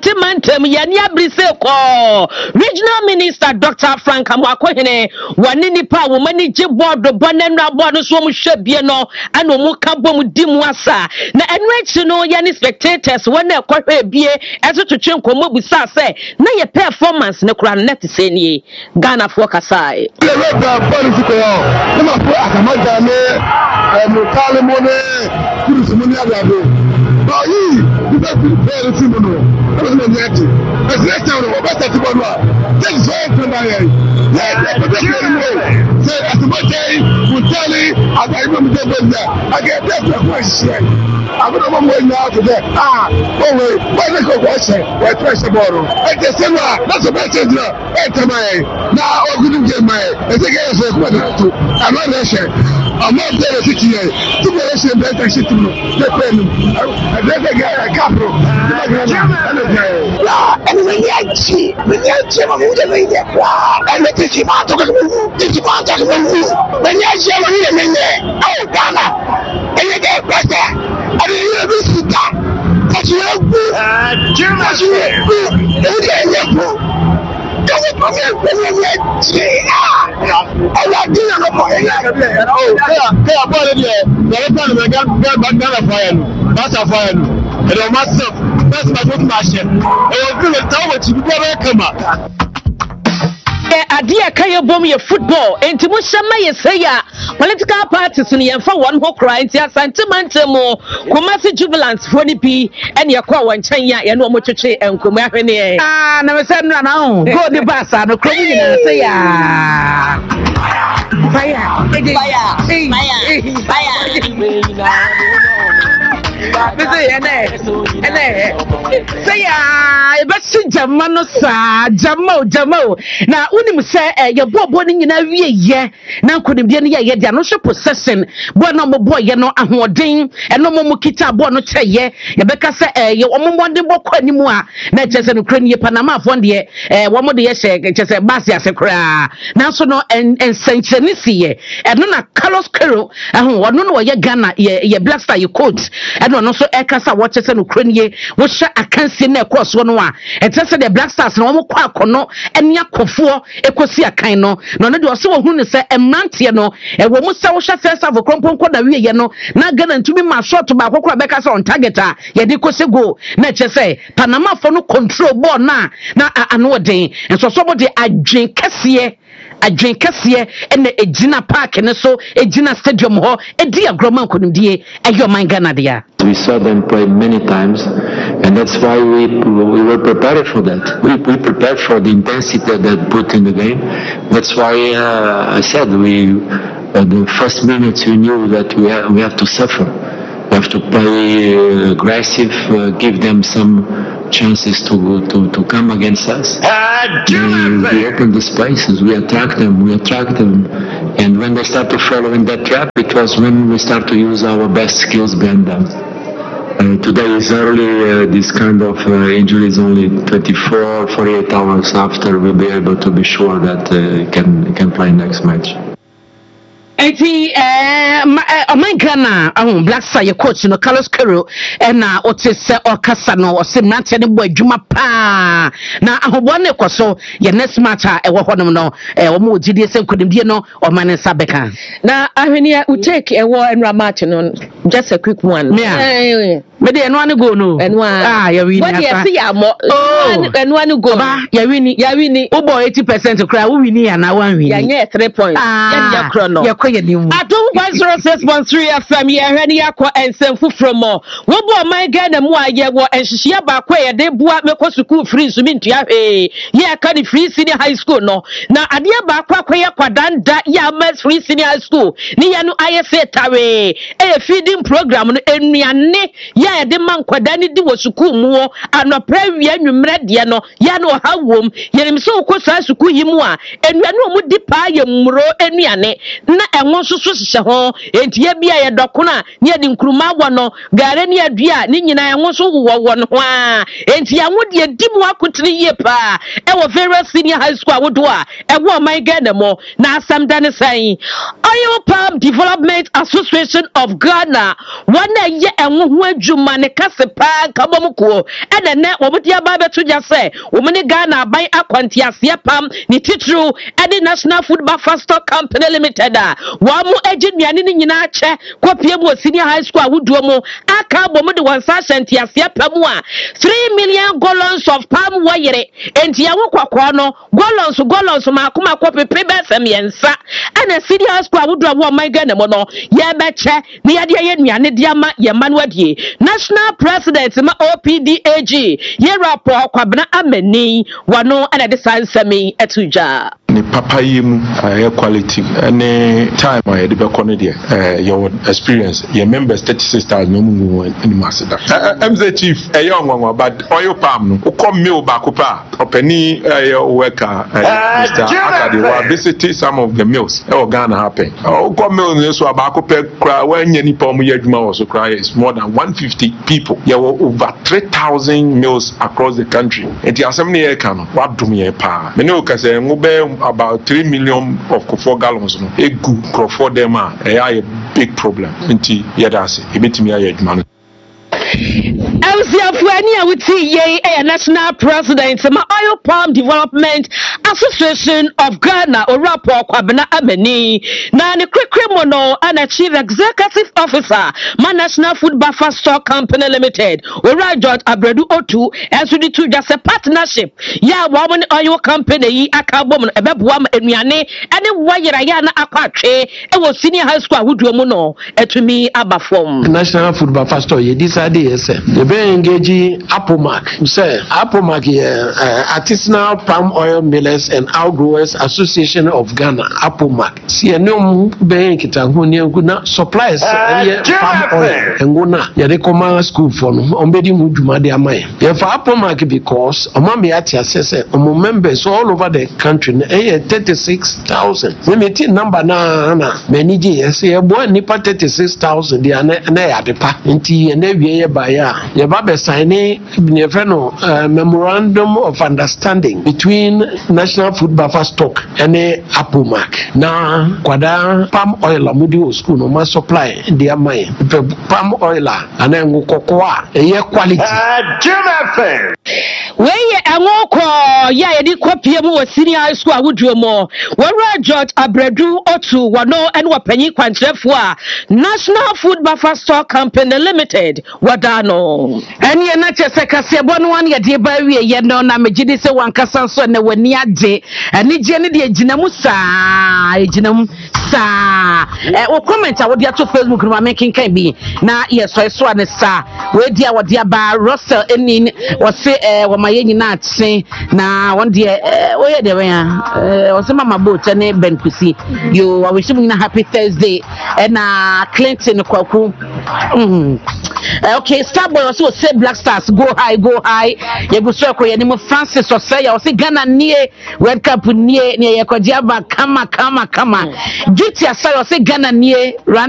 Santimantem Yania Briseko, Regional Minister Dr. Frank Amwakohene, Wanini Pa, Womaniji Board, the Banana Board, so much Shabiano, and Omukabo Dimwasa. Na enrich no yani spectators when they quite be as to change Komobusa say, na your performance no crown net say Ghana for Kasai. Adia kaya bom ye football enti mo shama ye saya political parties ni yemfa one ho kra enti Santimantem Kumasi Jubilants foni pi ene ye kwa wanchan ya ye no mo twetwe enkoma hwene na me say na ho go di basa no kro ni na say ya fire say ya best jamano sa jamo na unim say ye bobo ni nyina wie ye na nkodim de ne ye dia no hwe possession bo na mo boy ye no ahoden eno mo kita bo no cheye ye beka say ye omomode bokọ animu a na chese no kra ni panama afon de wo mo de ye hye chese basi ase kra na so no ensencheni siye eno na Carlos Quero wono no ye Ghana ye Black Star ye coach eno no so ekasa wo chese no kra ni wo hye akansie na ekọ so no a etese de Black Stars na wo kọ akono ene akofo ekosi akan no no de o se wo hu ne se emrantie no wo mu se wo hye first half krompon da wie ye no na Ghana ntumi ma shot ba kokora beka se on target a ye de kosi go na chese Panama for no control ball na ano den enso so bo de adwen kese ene ejina park ne so ejina stadium ho edi agroma nkonimdie ayo man Ghana dia. We saw them play many times, and that's why we were prepared for that. We prepared for the intensity that put in the game. That's why I said the first minutes we knew that we have to suffer. We have to play aggressive, give them some chances to come against us. We open the spaces, we attract them, and when they start to follow in that trap, it was when we start to use our best skills behind them. Today is early, this kind of injury is only 48 hours after we'll be able to be sure that he can play next match. Eti my Ghana Black Star your coach no Carlos Quero na otese okasa no ose mrante ne bo adwuma pa na ahobo na ekoso ye next match a ewo honom no omo ogidie se nkodimdie no o mane sabeka na ahwenia we take ewo enra match no just a quick one me de eno ane go no ya win what you see ya mo eno ane go ba ya win ubo 80% kra wo win ya na wan win ya nye 3 points ya kro no Adom 106.3 FM ye hwani yakọ ensemfu from wo bo man Ghana mu aye wo enhihia ba kwa ye de bua mekọ school free so mintua ye ka ni free senior high school no na ade ba kwa ye kwadanda ya mas free senior high school ni ye no aye fetawe feeding program no enuane ye de man kwadani di wo school mu anopra wi anwumre de no ya no hawom ye nimso ko sa school yi mu a enuane mu di pa ye mmuro enuane na enwo soso hye ho entie bia ye dokona ne de nkruma wo no gare ne adua ne nyina enwo so wo no ho a entie anwo de dimu akotiri ye pa e wo very senior high school awodo a e wo man Ghana mo na asam dane san Oil Palm Development Association of Ghana wana ye enwo ho adwuma mane kasepa kabomuko ene ne omudi aba beto ja se omune Ghana ban akwanti ase pam ni titru ene National Food Buffer Stock Company Limited wa mu ejinuane ni nyina che kopie mu senior high school awuduo mu aka bomu de wansa shanti ase pam a 3 million gallons of palm wire enti ya kwakwa no gallons makoma kopepe be fam yensa ene senior high school awuduo mu man Ghana mo no ye beche ni ye de ye nuane de ama ye manwadie National President ma OPDAG ye rapport kwabena amani wano ana de sansami etuja ni papa yim quality any time I de be kono de your experience your members 36,000 no mu ni masida MZ chief young one but oil palm no come meal back pa opani worker Mr. Akade wa visit some of the mills Ghana happen come meal no so back pa kra when any palm ye adwuma was so cry is more than 150 people there were over 3,000 mills across the country and the assembly e kan what do me pa me no ka say ngbe about 3 million of coffee gallons no e good for them a big problem nti yedase ebetimi ayeduma Elsiafuani awuti ye National President ma Oil Palm Development Association of Ghana Orapo Kwabena Ameni na ne kwekwemono ana Chief Executive Officer ma National Food Buffer Stock Company Limited Ora George Abredu Otu enso di tu just a partnership ya wa mo oil company yi aka bom no ebeboa ma enuane ene wayera ya na akwatwe e wo senior high school awuduo mu no etumi abafom National Food Buffer Store ye decide yes the be engage Apomac say Apomac Artisanal Palm Oil Millers and Outgrowers Association of Ghana Apomac see no be kita ho ne na supplies palm oil ngona ye de command school for no ombedi mu dwuma de amai ye for Apomac because omame ati asese members all over the country 36,000 we meet number na many yes ye boy nipa 36,000 dia na ya depa nti na wie by ye babe signing memorandum of understanding between National Food Buffer Stock and Apomac na kwada palm oil amudi school no ma supply their mine palm oil and ngokokoa ye quality weye enwoko ya yedi kopie mu senior high school awuduo mo Wara George Abredu Otu wano and wapanyi kwantrefo a National Food Buffer Stock Company Limited wadano eni na chese kase bono wan ye de ba wie ye no na megidi se wankasa so na wani ade ani je ne de ginamu saa ginam saa o comment a wodi ato Facebook no making kan bi na ye so ane saa we dia wodi aba Russell eni wo se wo maye nyina atse na won de wo ye de ya wo se mama boat ne Ben Kusi yo I wish you a happy Thursday na Clinton kwaku okay Starboy also say Black Stars go high ye go so ko ye ni mo Francis Osei ya say Ghana nie World Cup nie ye ko diaba kama duty asai say Ghana nie